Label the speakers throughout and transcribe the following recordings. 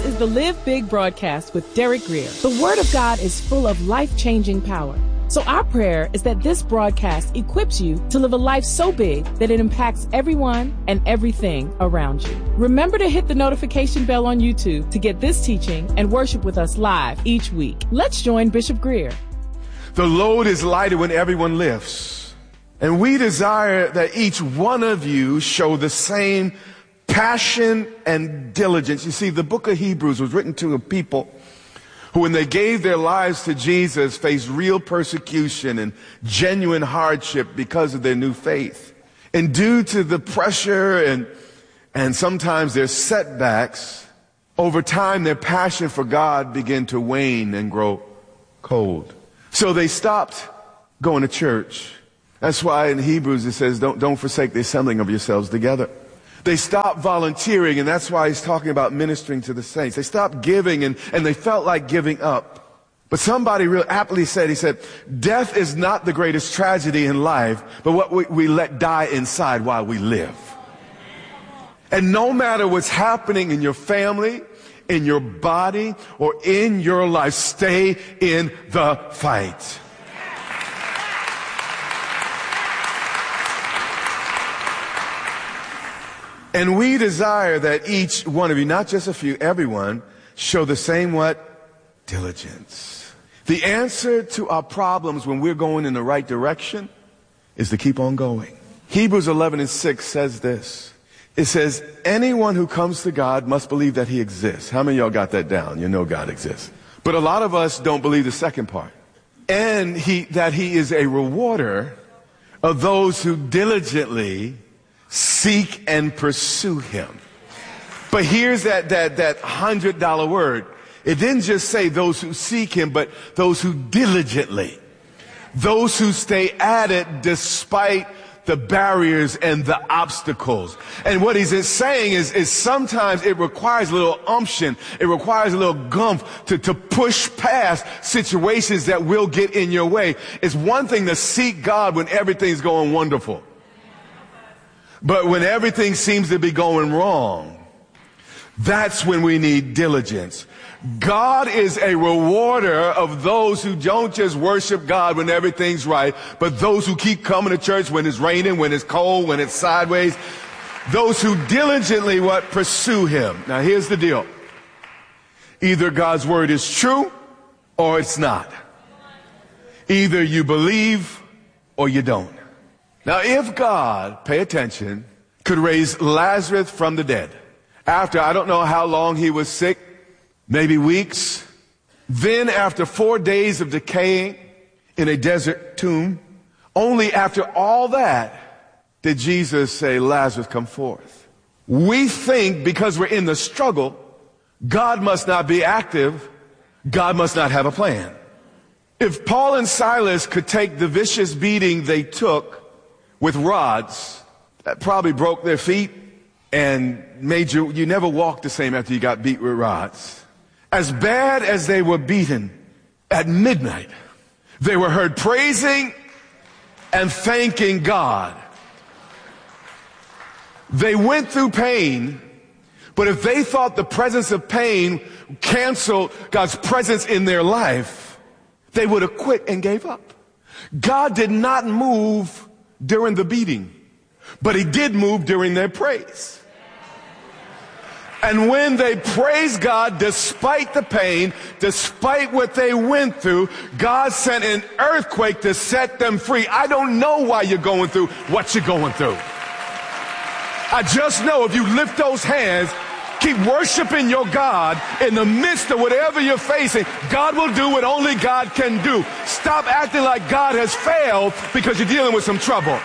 Speaker 1: is the Live Big broadcast with Derek Grier. The Word of God is full of life-changing power. So our prayer is that this broadcast equips you to live a life so big that it impacts everyone and everything around you. Remember to hit the notification bell on YouTube to get this teaching and worship with us live each week. Let's join Bishop Grier.
Speaker 2: The load is lighter when everyone lifts. And we desire that each one of you show the same passion and diligence. You see, the book of Hebrews was written to a people who, when they gave their lives to Jesus, faced real persecution and genuine hardship because of their new faith. And due to the pressure and sometimes their setbacks, over time their passion for God began to wane and grow cold. So they stopped going to church. That's why in Hebrews it says, don't forsake the assembling of yourselves together. They stopped volunteering, and that's why he's talking about ministering to the saints. They stopped giving, and they felt like giving up. But somebody real aptly said, he said, death is not the greatest tragedy in life, but what we let die inside while we live. And no matter what's happening in your family, in your body, or in your life, stay in the fight. And we desire that each one of you, not just a few, everyone, show the same what? Diligence. The answer to our problems when we're going in the right direction is to keep on going. Hebrews 11:6 says this. It says, anyone who comes to God must believe that he exists. How many of y'all got that down? You know God exists. But a lot of us don't believe the second part. And that he is a rewarder of those who diligently seek and pursue him. But here's that $100 word. It didn't just say those who seek him, but those who diligently, those who stay at it despite the barriers and the obstacles. And what he's saying is sometimes it requires a little umption. It requires a little gumph to push past situations that will get in your way. It's one thing to seek God when everything's going wonderful. But when everything seems to be going wrong, that's when we need diligence. God is a rewarder of those who don't just worship God when everything's right, but those who keep coming to church when it's raining, when it's cold, when it's sideways. Those who diligently pursue him. Now here's the deal. Either God's word is true or it's not. Either you believe or you don't. Now, if God, pay attention, could raise Lazarus from the dead, after I don't know how long he was sick, maybe weeks, then after 4 days of decaying in a desert tomb, only after all that did Jesus say, Lazarus, come forth. We think because we're in the struggle, God must not be active, God must not have a plan. If Paul and Silas could take the vicious beating they took with rods, that probably broke their feet and made you never walk the same after you got beat with rods. As bad as they were beaten, at midnight, they were heard praising and thanking God. They went through pain, but if they thought the presence of pain canceled God's presence in their life, they would have quit and gave up. God did not move during the beating, but he did move during their praise. And when they praised God despite the pain, despite what they went through, God sent an earthquake to set them free. I don't know why you're going through what you're going through. I just know if you lift those hands, keep worshiping your God in the midst of whatever you're facing, God will do what only God can do. Stop acting like God has failed because you're dealing with some trouble.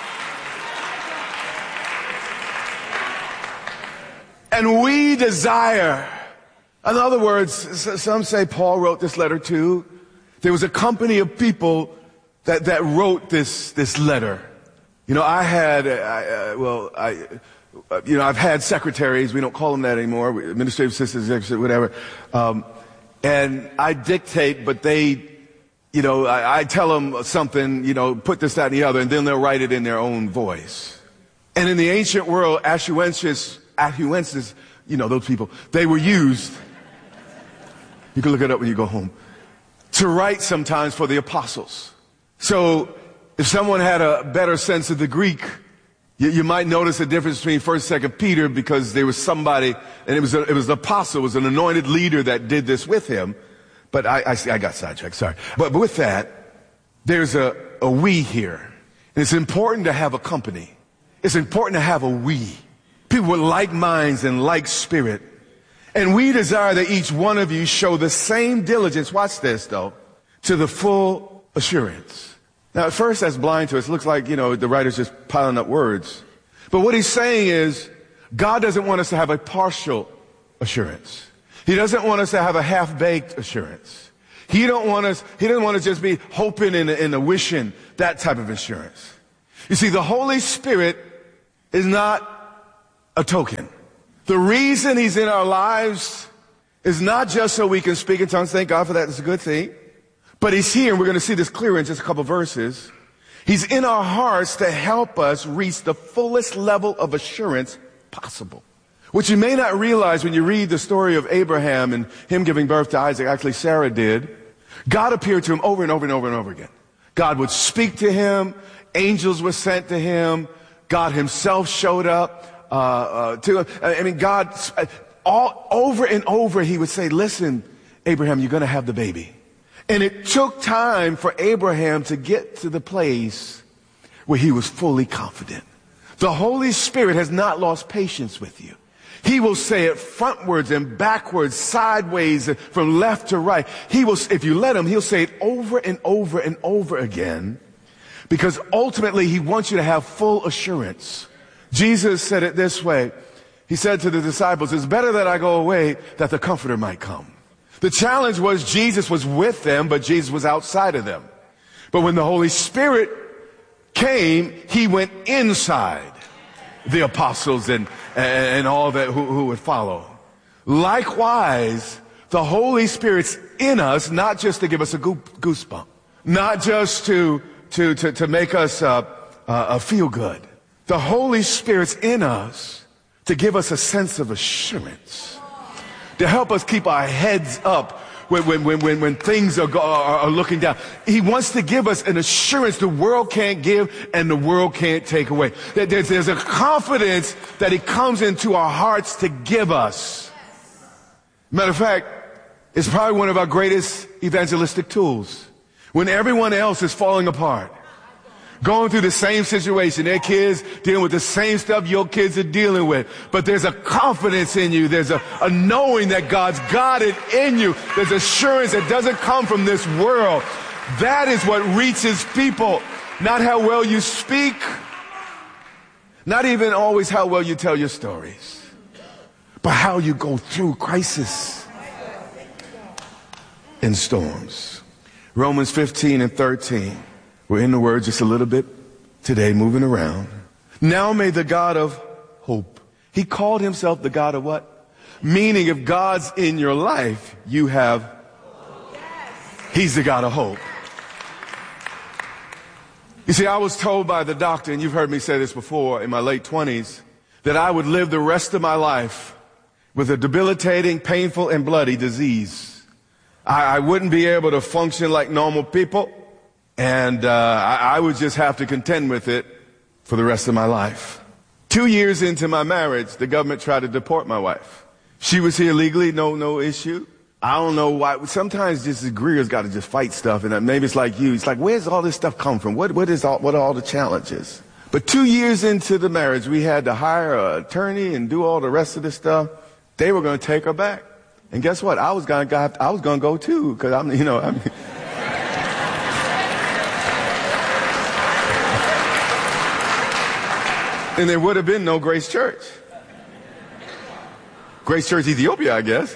Speaker 2: And we desire, in other words, some say Paul wrote this letter too. There was a company of people that wrote this letter. You know, I've had secretaries. We don't call them that anymore. Administrative assistants, whatever. And I dictate, but they, I tell them something, put this, that, and the other, and then they'll write it in their own voice. And in the ancient world, amanuenses, those people, they were used You can look it up when you go home. To write sometimes for the apostles. So if someone had a better sense of the Greek, you might notice a difference between 1st and 2nd Peter, because there was somebody, and it was an apostle, it was an anointed leader that did this with him. But I got sidetracked, sorry. But with that, there's a we here. And it's important to have a company. It's important to have a we. People with like minds and like spirit. And we desire that each one of you show the same diligence, watch this though, to the full assurance. Now at first that's blind to us. It looks like, the writer's just piling up words. But what he's saying is, God doesn't want us to have a partial assurance. He doesn't want us to have a half-baked assurance. He doesn't want to just be hoping and a wishing, that type of assurance. You see, the Holy Spirit is not a token. The reason he's in our lives is not just so we can speak in tongues. Thank God for that. It's a good thing. But he's here, and we're going to see this clearer in just a couple verses. He's in our hearts to help us reach the fullest level of assurance possible. What you may not realize when you read the story of Abraham and him giving birth to Isaac, actually Sarah did, God appeared to him over and over and over and over again. God would speak to him. Angels were sent to him. God himself showed up to him. I mean, God, all over and over, he would say, listen, Abraham, you're going to have the baby. And it took time for Abraham to get to the place where he was fully confident. The Holy Spirit has not lost patience with you. He will say it frontwards and backwards, sideways, and from left to right. He will, if you let him, he'll say it over and over and over again, because ultimately he wants you to have full assurance. Jesus said it this way. He said to the disciples, it's better that I go away that the Comforter might come. The challenge was Jesus was with them, but Jesus was outside of them. But when the Holy Spirit came, he went inside the apostles and all that who would follow. Likewise, the Holy Spirit's in us, not just to give us a goosebump, not just to make us feel good. The Holy Spirit's in us to give us a sense of assurance, to help us keep our heads up when things are looking down. He wants to give us an assurance the world can't give and the world can't take away. There's a confidence that he comes into our hearts to give us. Matter of fact, it's probably one of our greatest evangelistic tools. When everyone else is falling apart, going through the same situation, their kids dealing with the same stuff your kids are dealing with. But there's a confidence in you. There's a knowing that God's got it in you. There's assurance that doesn't come from this world. That is what reaches people. Not how well you speak. Not even always how well you tell your stories. But how you go through crisis and storms. Romans 15 and 13. We're in the Word just a little bit today, moving around. Now may the God of hope. He called himself the God of what? Meaning if God's in your life, you have hope. He's the God of hope. You see, I was told by the doctor, and you've heard me say this before in my late 20s, that I would live the rest of my life with a debilitating, painful, and bloody disease. I wouldn't be able to function like normal people. And I would just have to contend with it for the rest of my life. 2 years into my marriage, the government tried to deport my wife. She was here legally, no issue. I don't know why. Sometimes just Greer's got to just fight stuff, and maybe it's like you. It's like, where's all this stuff come from? What are all the challenges? But 2 years into the marriage, we had to hire an attorney and do all the rest of this stuff. They were going to take her back, and guess what? I was going to go too, because I'm. And there would have been no Grace Church. Grace Church Ethiopia, I guess.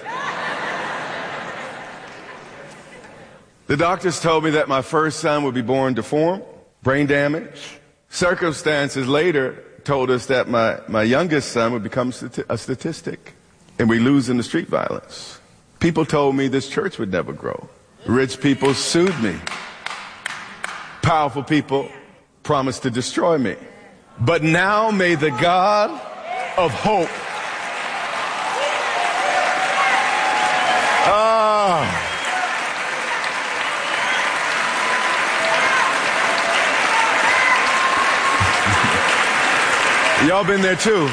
Speaker 2: The doctors told me that my first son would be born deformed, brain damage. Circumstances later told us that my youngest son would become a statistic, and we lose in the street violence. People told me this church would never grow. Rich people sued me. Powerful people promised to destroy me. But now may the God of hope. Y'all been there too.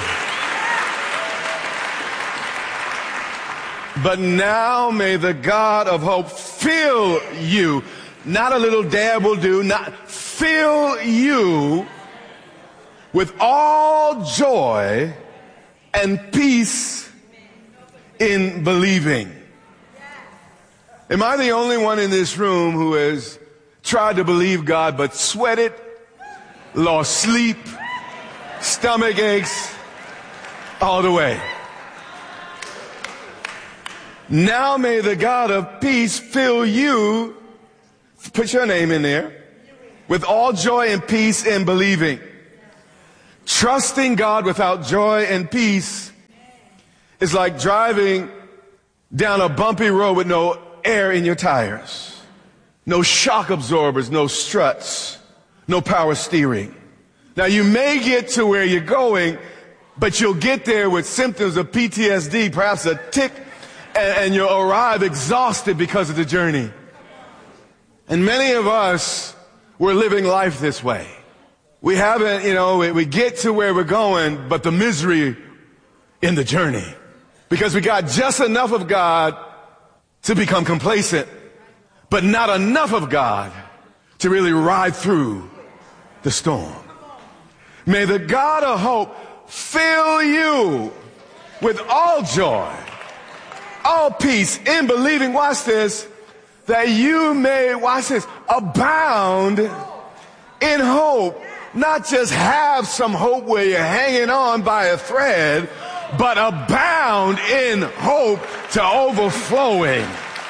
Speaker 2: But now may the God of hope fill you. Not a little dab will do. Not fill you with all joy and peace in believing. Am I the only one in this room who has tried to believe God but sweated, lost sleep, stomach aches, all the way? Now may the God of peace fill you, put your name in there, with all joy and peace in believing. Trusting God without joy and peace is like driving down a bumpy road with no air in your tires, no shock absorbers, no struts, no power steering. Now you may get to where you're going, but you'll get there with symptoms of PTSD, perhaps a tic, and you'll arrive exhausted because of the journey. And many of us, we're living life this way. We haven't, we get to where we're going, but the misery in the journey. Because we got just enough of God to become complacent, but not enough of God to really ride through the storm. May the God of hope fill you with all joy, all peace in believing, watch this, that you may, watch this, abound in hope. Not just have some hope where you're hanging on by a thread, but abound in hope to overflowing.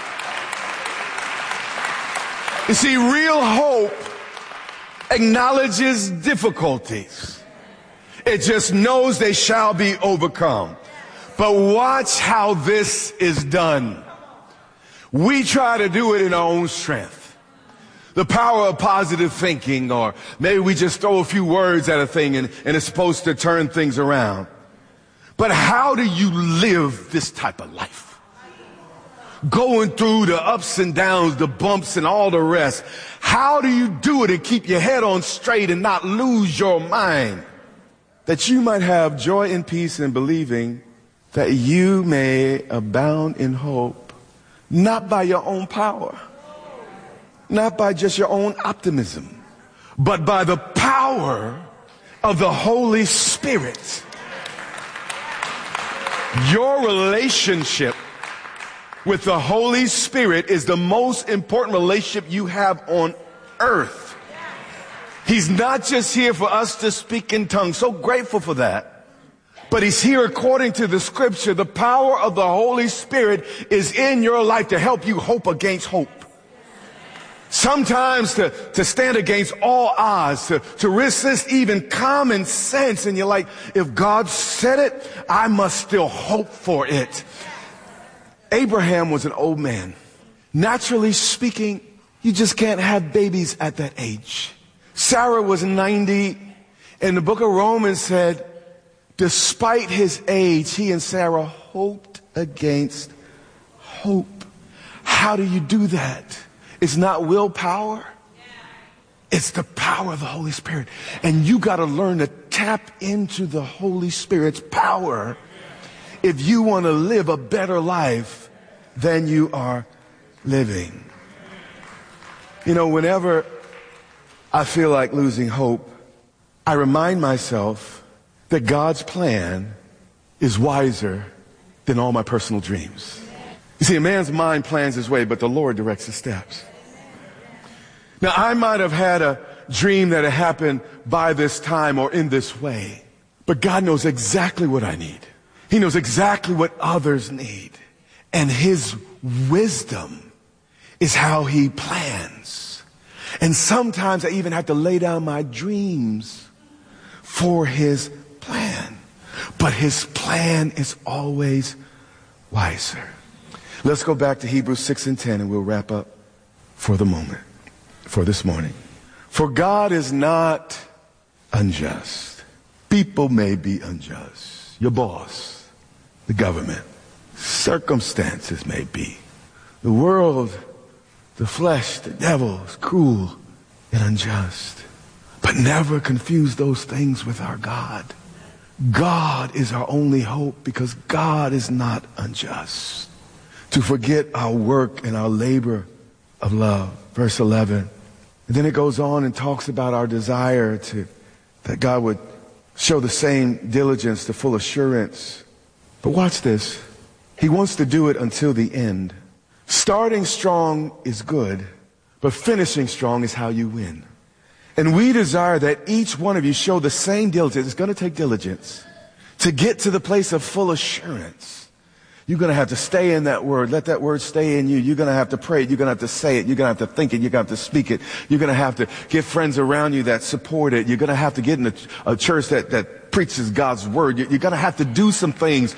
Speaker 2: You see, real hope acknowledges difficulties. It just knows they shall be overcome. But watch how this is done. We try to do it in our own strength. The power of positive thinking, or maybe we just throw a few words at a thing and it's supposed to turn things around. But how do you live this type of life? Going through the ups and downs, the bumps and all the rest. How do you do it and keep your head on straight and not lose your mind? That you might have joy and peace in believing, that you may abound in hope, not by your own power, not by just your own optimism, but by the power of the Holy Spirit. Your relationship with the Holy Spirit is the most important relationship you have on earth. He's not just here for us to speak in tongues. So grateful for that. But he's here according to the scripture. The power of the Holy Spirit is in your life to help you hope against hope. Sometimes to stand against all odds, to resist even common sense. And you're like, if God said it, I must still hope for it. Abraham was an old man. Naturally speaking, you just can't have babies at that age. Sarah was 90, and the book of Romans said, despite his age, he and Sarah hoped against hope. How do you do that? It's not willpower. It's the power of the Holy Spirit. And you got to learn to tap into the Holy Spirit's power if you want to live a better life than you are living. Whenever I feel like losing hope, I remind myself that God's plan is wiser than all my personal dreams. You see, a man's mind plans his way, but the Lord directs his steps. Now, I might have had a dream that had happened by this time or in this way, but God knows exactly what I need. He knows exactly what others need. And his wisdom is how he plans. And sometimes I even have to lay down my dreams for his plan. But his plan is always wiser. Let's go back to Hebrews 6 and 10 and we'll wrap up for the moment, for this morning. For God is not unjust. People may be unjust. Your boss, the government, circumstances may be. The world, the flesh, the devil is cruel and unjust. But never confuse those things with our God. God is our only hope because God is not unjust to forget our work and our labor of love. Verse 11. And then it goes on and talks about our desire that God would show the same diligence, the full assurance. But watch this. He wants to do it until the end. Starting strong is good, but finishing strong is how you win. And we desire that each one of you show the same diligence. It's going to take diligence to get to the place of full assurance. You're going to have to stay in that word. Let that word stay in you. You're going to have to pray it. You're going to have to say it. You're going to have to think it. You're going to have to speak it. You're going to have to get friends around you that support it. You're going to have to get in a church that preaches God's word. You're going to have to do some things